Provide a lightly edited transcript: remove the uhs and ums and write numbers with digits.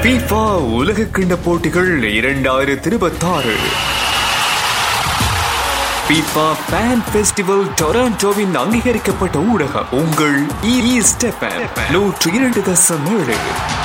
FIFA உலக கிண்ண போட்டிகள் 2026. FIFA Fan Festival டொராண்டோவின் அங்கீகரிக்கப்பட்ட ஊடகம் உங்கள் ஈஸ்ட் FM 102.7.